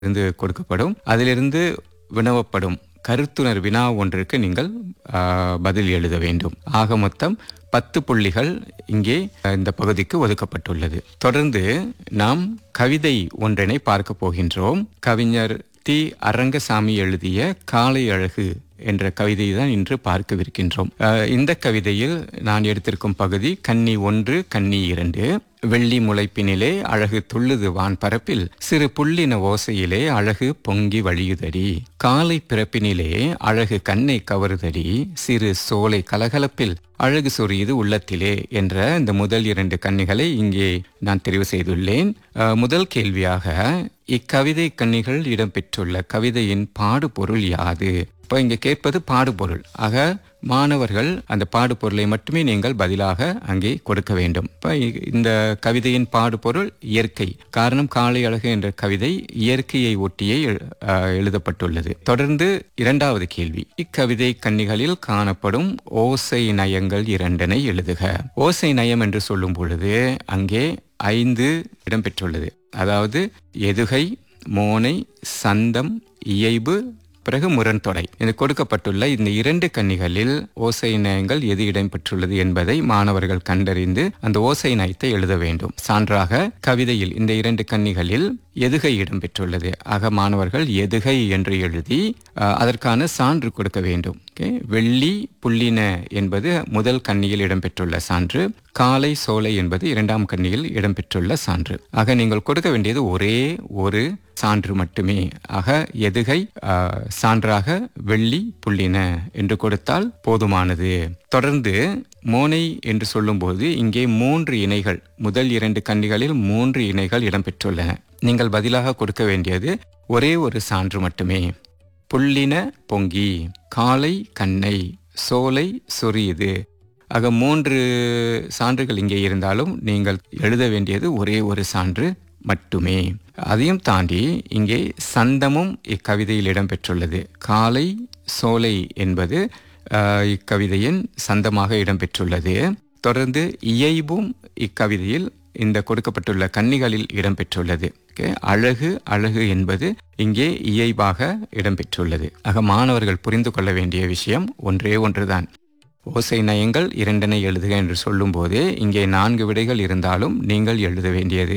இருந்து கொடுக்கப்படும். அதிலிருந்து வினவப்படும் கருத்துணர் வினா ஒன்றுக்கு நீங்கள் பதில் எழுத வேண்டும். ஆக மொத்தம் 10 புள்ளிகள் இங்கே இந்த பகுதிக்கு ஒதுக்கப்பட்டுள்ளது. தொடர்ந்து நாம் கவிதை ஒன்றினை பார்க்க போகின்றோம். கவிஞர் தி. அரங்கசாமி எழுதிய காலை அழகு என்ற கவிதையை தான் இன்று பார்க்கவிருக்கின்றோம். இந்த கவிதையில் நான் எடுத்திருக்கும் பகுதி கன்னி 1, கன்னி 2. வெள்ளி முளைப்பினிலே அழகு துள்ளுது வான் பரப்பில், சிறு புள்ளின ஓசையிலே அழகு பொங்கி வழியுதடி, காலை பிறப்பினிலே அழகு கண்ணை கவருதடி, சிறு சோலை கலகலப்பில் அழகு சொரியுது உள்ளத்திலே என்ற இந்த முதல் 2 கன்னிகளை இங்கே நான் தெரிவு செய்துள்ளேன். முதல் கேள்வியாக, இக்கவிதை கன்னிகள் இடம்பெற்றுள்ள கவிதையின் பாடுபொருள் யாது? இப்போ இங்கே கேட்பது பாடுபொருள். ஆக மாணவர்கள் அந்த பாடுபொருளை மட்டுமே நீங்கள் பதிலாக அங்கே கொடுக்க வேண்டும். இப்போ இந்த கவிதையின் பாடுபொருள் இயற்கை. காரணம், காலை அழகு என்ற கவிதை இயற்கையை ஒட்டியே எழுதப்பட்டுள்ளது. தொடர்ந்து 2வது கேள்வி, இக்கவிதை கன்னிகளில் காணப்படும் ஓசை நயங்கள் 2 எழுதுக. ஓசை நயம் என்று சொல்லும் பொழுது அங்கே 5 இடம்பெற்றுள்ளது. அதாவது எதுகை, மோனை, சந்தம், இயைபு, பிறகு முரண்தொடை. இது கொடுக்கப்பட்டுள்ள இந்த 2 கன்னிகளில் ஓசை நயங்கள் எது இடம்பெற்றுள்ளது என்பதை மாணவர்கள் கண்டறிந்து அந்த ஓசை நயத்தை எழுத வேண்டும். சான்றாக கவிதையில் இந்த 2 கன்னிகளில் எதுகை இடம்பெற்றுள்ளது. ஆக மாணவர்கள் எதுகை என்று எழுதி அதற்கான சான்று கொடுக்க வேண்டும். வெள்ளி புள்ளின என்பது முதல் கன்னியில் இடம்பெற்றுள்ள சான்று, காலை சோலை என்பது 2ஆம் கன்னியில் இடம்பெற்றுள்ள சான்று. ஆக நீங்கள் கொடுக்க வேண்டியது ஒரே ஒரு சான்று மட்டுமே. ஆக எதுகை சான்றாக வெள்ளி புள்ளின என்று கொடுத்தால் போதுமானது. தொடர்ந்து மோனை என்று சொல்லும்போது இங்கே 3 இணைகள், முதல் 2 கன்னிகளில் 3 இணைகள் இடம்பெற்றுள்ளன. நீங்கள் பதிலாக கொடுக்க வேண்டியது ஒரே ஒரு சான்று மட்டுமே. புள்ளின பொங்கி, காலை கண்ணை, சோலை சொரியுது. ஆக 3 சான்றுகள் இங்கே இருந்தாலும் நீங்கள் எழுத வேண்டியது ஒரே ஒரு சான்று மட்டுமே. அதையும் தாண்டி இங்கே சந்தமும் இக்கவிதையில் இடம்பெற்றுள்ளது. காலை சோலை என்பது இக்கவிதையின் சந்தமாக இடம்பெற்றுள்ளது. தொடர்ந்து இயைபும் இக்கவிதையில் இந்த கொடுக்கப்பட்டுள்ள கன்னிகளில் இடம்பெற்றுள்ளது. அழகு அழகு என்பது இங்கே இயைபாக இடம்பெற்றுள்ளது. ஆக மாணவர்கள் புரிந்து கொள்ள வேண்டிய விஷயம் ஒன்றே ஒன்றுதான். ஓசை நயங்கள் 2 எழுதுக என்று சொல்லும் போது இங்கே 4 விடைகள் இருந்தாலும் நீங்கள் எழுத வேண்டியது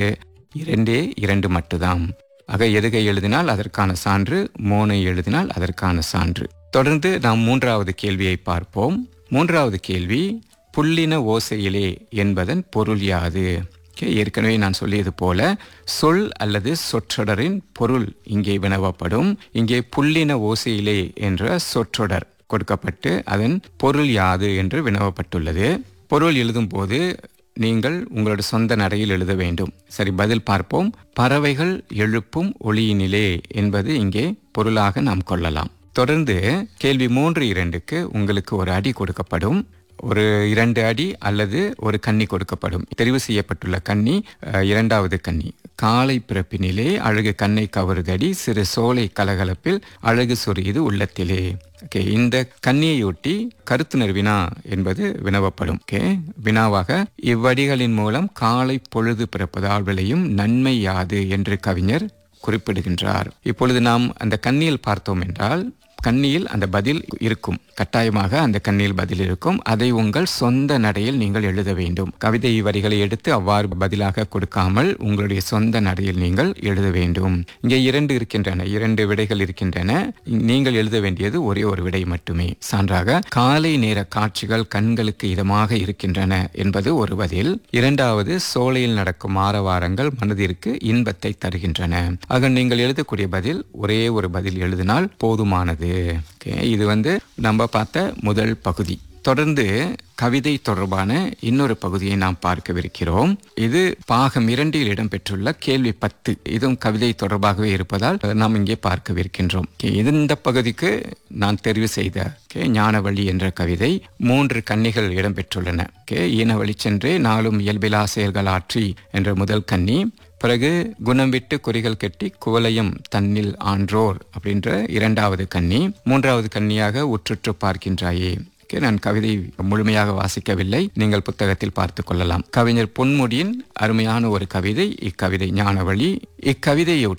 2 மட்டும்தான். ஆக எதுகை எழுதினால் அதற்கான சான்று, மோனை எழுதினால் அதற்கான சான்று. தொடர்ந்து நாம் 3வது கேள்வியை பார்ப்போம். 3வது கேள்வி, புள்ளின ஓசையிலே என்பதன் பொருள் யாது? ஏற்கனவே நான் சொல்லியது போல சொல் அல்லது சொற்றொடரின் பொருள் இங்கே வினவப்படும். இங்கே புள்ளின ஓசையிலே என்ற சொற்றொடர் கொடுக்கப்பட்டு அதன் பொருள் யாது என்று வினவப்பட்டுள்ளது. பொருள் எழுதும் போது நீங்கள் உங்களோட சொந்த நடையில் எழுத வேண்டும். சரி, பதில் பார்ப்போம். பறவைகள் எழுப்பும் ஒளியினிலே என்பது இங்கே பொருளாக நாம் கொள்ளலாம். தொடர்ந்து கேள்வி 3.2க்கு உங்களுக்கு ஒரு அடி கொடுக்கப்படும். ஒரு 2 அடி அல்லது ஒரு கன்னி கொடுக்கப்படும். தெரிவு செய்யப்பட்டுள்ள கன்னி 2வது கன்னி. காலை பிறப்பினிலே அழகு கண்ணை கவருதடி, சிறு சோலை கலகலப்பில் அழகு சொரியுது உள்ளத்திலே. இந்த கன்னியையொட்டி கருத்துணர் வினா என்பது வினவப்படும். வினாவாக, இவ்வடிகளின் மூலம் காலை பொழுது பிறப்பதால் விளையும் நன்மை யாது என்று கவிஞர் குறிப்பிடுகின்றார். இப்பொழுது நாம் அந்த கன்னியில் பார்த்தோம் என்றால் கன்னியில் அந்த பதில் இருக்கும். கட்டாயமாக அந்த கன்னியில் பதில் இருக்கும். அதை உங்கள் சொந்த நடையில் நீங்கள் எழுத வேண்டும். கவிதை வரிகளை எடுத்து அவ்வாறு பதிலாக கொடுக்காமல் உங்களுடைய சொந்த நடையில் நீங்கள் எழுத வேண்டும். இங்கே 2 இருக்கின்றன, 2 விடைகள் இருக்கின்றன. நீங்கள் எழுத வேண்டியது ஒரே ஒரு விடை மட்டுமே. சான்றாக, காலை நேர காட்சிகள் கண்களுக்கு இதமாக இருக்கின்றன என்பது ஒரு பதில். 2வது, சோலையில் நடக்கும் ஆரவாரங்கள் மனதிற்கு இன்பத்தை தருகின்றன. ஆக நீங்கள் எழுதக்கூடிய பதில் ஒரே ஒரு பதில் எழுதினால் போதுமானது. இது நம்ம பார்த்த முதல் பகுதி. தொடர்ந்து கவிதை தொடர்பான இன்னொரு பகுதியை நாம் பார்க்கவிருக்கிறோம். இது பாகம் 2ல் இடம்பெற்றுள்ள கேள்வி 10. இதுவும் கவிதை தொடர்பாகவே இருப்பதால் நாம் இங்கே பார்க்கவிருக்கின்றோம். இந்த பகுதிக்கு நான் தெரிவு செய்த ஞானவழி என்ற கவிதை 3 கன்னிகள் இடம்பெற்றுள்ளன. ஈனவழி சென்றே நாளும் இயல்பிலா செயல்கள் ஆற்றி என்ற முதல் கன்னி. பிறகு குணம் விட்டு குறிகள் கெட்டி குவலயம் தன்னில் ஆன்றோர் அப்படின்ற 2வது கன்னி. 3வது கன்னியாக உற்றுற்று பார்க்கின்றாயே. நான் கவிதை முழுமையாக வாசிக்கவில்லை, நீங்கள் புத்தகத்தில் பார்த்து கொள்ளலாம். கவிஞர் பொன்முடியின் அருமையான ஒரு கவிதை இக்கவிதை ஞானவழி. இக்கவிதையொட்டி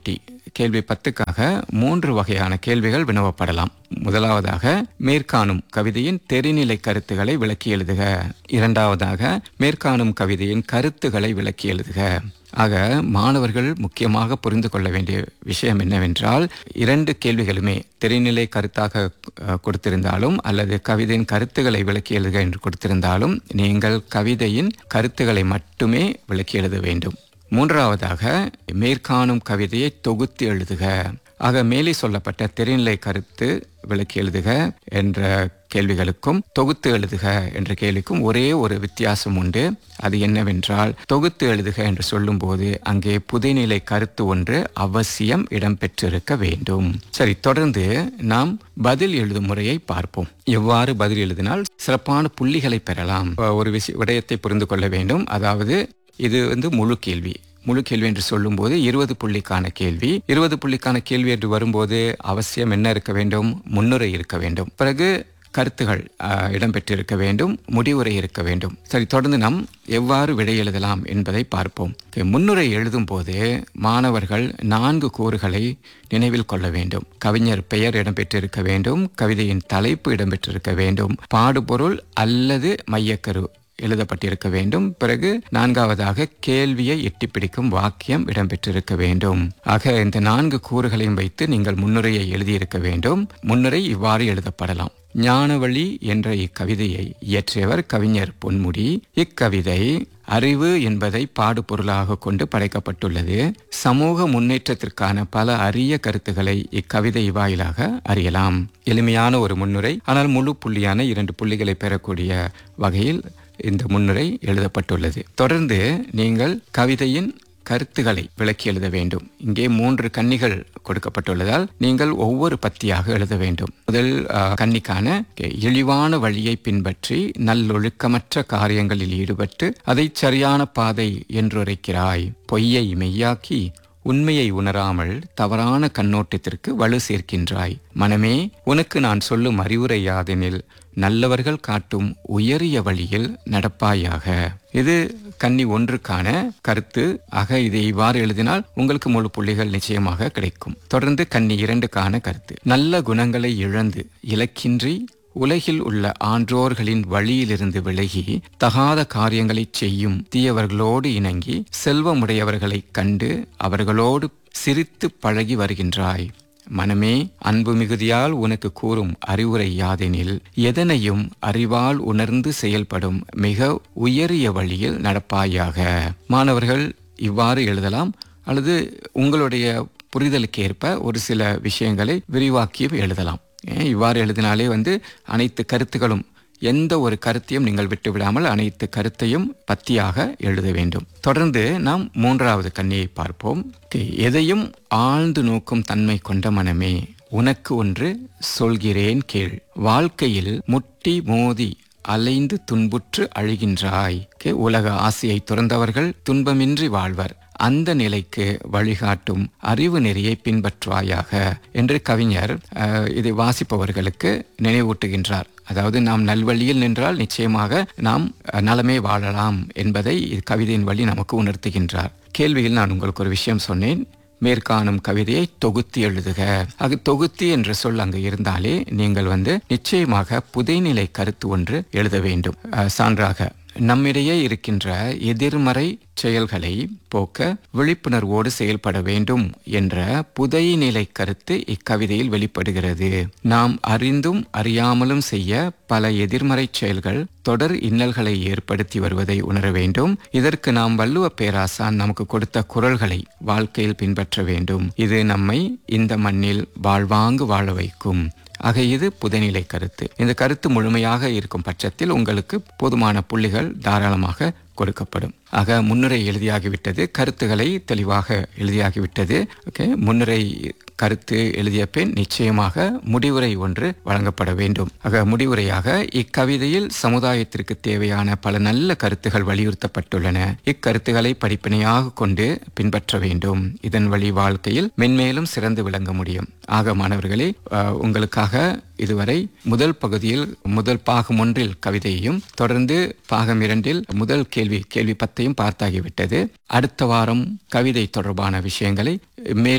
கேள்வி 10க்காக 3 வகையான கேள்விகள் வினவப்படலாம். முதலாவதாக மேற்காணும் கவிதையின் தெரிநிலை கருத்துக்களை விளக்கி எழுதுக. இரண்டாவதாக மேற்காணும் கவிதையின் கருத்துக்களை விளக்கி எழுதுக. ஆக மாணவர்கள் முக்கியமாக புரிந்து கொள்ள வேண்டிய விஷயம் என்னவென்றால், 2 கேள்விகளுமே தெரிநிலை கருத்தாக கொடுத்திருந்தாலும் அல்லது கவிதையின் கருத்துக்களை விளக்கி எழுதுக என்று கொடுத்திருந்தாலும் நீங்கள் கவிதையின் கருத்துக்களை மட்டுமே விளக்கி எழுத வேண்டும். மூன்றாவதாக மேற்காணும் கவிதையை தொகுத்து எழுதுக. ஆக மேலே சொல்லப்பட்ட தெரிநிலை கருத்து விளக்கி எழுதுக என்ற கேள்விகளுக்கும் தொகுத்து எழுதுக என்ற கேள்விக்கும் ஒரே ஒரு வித்தியாசம் உண்டு. அது என்னவென்றால், தொகுத்து எழுதுக என்று சொல்லும்போது அங்கே புதைநிலை கருத்து ஒன்று அவசியம் இடம்பெற்றிருக்க வேண்டும். சரி, தொடர்ந்து நாம் பதில் எழுதும் முறையை பார்ப்போம். எவ்வாறு பதில் எழுதினால் சிறப்பான புள்ளிகளை பெறலாம். ஒரு விடயத்தை புரிந்து கொள்ள வேண்டும். அதாவது இது முழு கேள்வி. முழு கேள்வி என்று சொல்லும்போது 20 புள்ளிக்கான கேள்வி. 20 புள்ளிக்கான கேள்வி என்று வரும்போது அவசியம் என்ன இருக்க வேண்டும்? முன்னுரை இருக்க வேண்டும். பிறகு கருத்துகள் இடம்பெற்றிருக்க வேண்டும். முடிவுரை இருக்க வேண்டும். சரி, தொடர்ந்து நாம் எவ்வாறு விடை எழுதலாம் என்பதை பார்ப்போம். முன்னுரை எழுதும் போது மாணவர்கள் 4 கூறுகளை நினைவில் கொள்ள வேண்டும். கவிஞர் பெயர் இடம்பெற்றிருக்க வேண்டும். கவிதையின் தலைப்பு இடம்பெற்றிருக்க வேண்டும். பாடுபொருள் அல்லது மையக்கரு எழுதப்பட்டிருக்க வேண்டும். பிறகு 4வதாக கேள்வியை எட்டிப்பிடிக்கும் வாக்கியம் இடம்பெற்றிருக்க வேண்டும். ஆக இந்த 4 கூறுகளையும் வைத்து நீங்கள் முன்னுரையை எழுதியிருக்க வேண்டும். முன்னுரை இவ்வாறு எழுதப்படலாம். ஞானவழி என்ற இக்கவிதையை இயற்றியவர் கவிஞர் பொன்முடி. இக்கவிதை அறிவு என்பதை பாடுபொருளாக கொண்டு படைக்கப்பட்டுள்ளது. சமூக முன்னேற்றத்திற்கான பல அரிய கருத்துக்களை இக்கவிதை வாயிலாக அறியலாம். எளிமையான ஒரு முன்னுரை, ஆனால் முழு புள்ளியான 2 புள்ளிகளை பெறக்கூடிய வகையில் இந்த முன்னுரை எழுதப்பட்டுள்ளது. தொடர்ந்து நீங்கள் கவிதையின் கருத்துக்களை விளக்கி எழுத வேண்டும். இங்கே 3 கன்னிகள் கொடுக்கப்பட்டுள்ளதால் நீங்கள் ஒவ்வொரு பத்தியாக எழுத வேண்டும். முதல் கன்னிக்கான இழிவான வழியை பின்பற்றி நல்லொழுக்கமற்ற காரியங்களில் ஈடுபட்டு அதை சரியான பாதை என்றுரைக்கிறாய். பொய்யை மெய்யாக்கி உண்மையை உணராமல் தவறான கண்ணோட்டத்திற்கு வலு சேர்க்கின்றாய். மனமே, உனக்கு நான் சொல்லும் அறிவுரை யாதெனில் நல்லவர்கள் காட்டும் உயரிய வழியில் நடப்பாயாக. இது கன்னி 1க்கான கருத்து. ஆக இதை இவ்வாறு எழுதினால் உங்களுக்கு முழு புள்ளிகள் நிச்சயமாக கிடைக்கும். தொடர்ந்து கன்னி 2க்கான கருத்து. நல்ல குணங்களை இழந்து இலக்கின்றி உலகில் உள்ள ஆன்றோர்களின் வழியிலிருந்து விலகி தகாத காரியங்களை செய்யும் தீயவர்களோடு இணங்கி செல்வமுடையவர்களை கண்டு அவர்களோடு சிரித்து பழகி வருகின்றாய். மனமே, அன்பு மிகுதியால் உனக்கு கூறும் அறிவுரை யாதெனில் எதனையும் அறிவால் உணர்ந்து செயல்படும் மிக உயரிய வழியில் நடப்பாயாக. மாணவர்கள் இவ்வாறு எழுதலாம், அல்லது உங்களுடைய புரிதலுக்கு ஏற்ப ஒரு சில விஷயங்களை விரிவாக்கியும் எழுதலாம். இவ்வாறு எழுதினாலே அனைத்து கருத்துகளும், எந்த ஒரு கருத்தையும் நீங்கள் விட்டுவிடாமல் அனைத்து கருத்தையும் பத்தியாக எழுத வேண்டும். தொடர்ந்து நாம் 3வது கன்னியை பார்ப்போம். எதையும் ஆழ்ந்து நோக்கும் தன்மை கொண்ட மனமே, உனக்கு ஒன்று சொல்கிறேன் கேள். வாழ்க்கையில் முட்டி மோதி அலைந்து துன்புற்று அழுகின்றாய். உலக ஆசையை துறந்தவர்கள் துன்பமின்றி வாழ்வர். அந்த நிலைக்கு வழிகாட்டும் அறிவு நெறியை பின்பற்றுவாயாக என்று கவிஞர் இதை வாசிப்பவர்களுக்கு நினைவூட்டுகின்றார். அதாவது நாம் நல்வழியில் நின்றால் நிச்சயமாக நாம் நலமே வாழலாம் என்பதை கவிதையின் வழி நமக்கு உணர்த்துகின்றார். கேள்வியில் நான் உங்களுக்கு ஒரு விஷயம் சொன்னேன். மேற்காணும் கவிதையை தொகுத்து எழுதுக. அது தொகுத்து என்ற சொல் அங்கு இருந்தாலே நீங்கள் நிச்சயமாக புதைநிலை கருத்து ஒன்று எழுத வேண்டும். சான்றாக, நம்மிடையே இருக்கின்ற எதிர்மறை செயல்களை போக்க விழிப்புணர்வோடு செயல்பட வேண்டும் என்ற புதைநிலை கருத்து இக்கவிதையில் வெளிப்படுகிறது. நாம் அறிந்தும் அறியாமலும் செய்ய பல எதிர்மறை செயல்கள் தொடர் இன்னல்களை ஏற்படுத்தி வருவதை உணர வேண்டும். இதற்கு நாம் வள்ளுவ பேராசான் நமக்கு கொடுத்த குறள்களை வாழ்க்கையில் பின்பற்ற வேண்டும். இது நம்மை இந்த மண்ணில் வாழ்வாங்கு வாழ வைக்கும். ஆக இது புதைநிலை கருத்து. இந்த கருத்து முழுமையாக இருக்கும் பட்சத்தில் உங்களுக்கு போதுமான புள்ளிகள் தாராளமாக கொடுக்கப்படும். ஆக முன்னுரை எழுதியாகிவிட்டது, கருத்துக்களை தெளிவாக எழுதியாகிவிட்டது. முன்னுரை கருத்து எழுதிய பின் நிச்சயமாக முடிவுரை ஒன்று வழங்கப்பட வேண்டும். ஆக முடிவுரையாக இக்கவிதையில் சமுதாயத்திற்கு தேவையான பல நல்ல கருத்துகள் வலியுறுத்தப்பட்டுள்ளன. இக்கருத்துக்களை படிப்பினையாக கொண்டு பின்பற்ற வேண்டும். இதன் வழி வாழ்க்கையில் மென்மேலும் சிறந்து விளங்க முடியும். ஆக மாணவர்களே, உங்களுக்காக இதுவரை முதல் பகுதியில் முதல் பாகம் 1 கவிதையையும் தொடர்ந்து பாகம் 2 முதல் கேள்வி 10 பார்த்தாகிவிட்டது. அடுத்த வாரம் கவிதை தொடர்பான விஷயங்களை மேலும்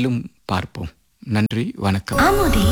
பார்ப்போம். நன்றி, வணக்கம். ஆமோதி